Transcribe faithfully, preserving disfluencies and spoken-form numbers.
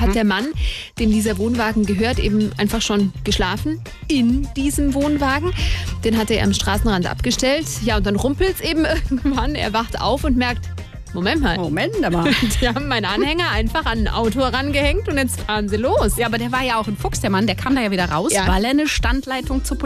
hat der Mann, dem dieser Wohnwagen gehört, eben einfach schon geschlafen in diesem Wohnwagen. Den hat er am Straßenrand abgestellt. Ja, und dann rumpelt es eben irgendwann. Er wacht auf und merkt, Moment mal. Moment mal. Die haben meinen Anhänger einfach an ein Auto herangehängt und jetzt fahren sie los. Ja, aber der war ja auch ein Fuchs, der Mann. Der kam da ja wieder raus, Ja. weil er eine Standleitung zur Polizei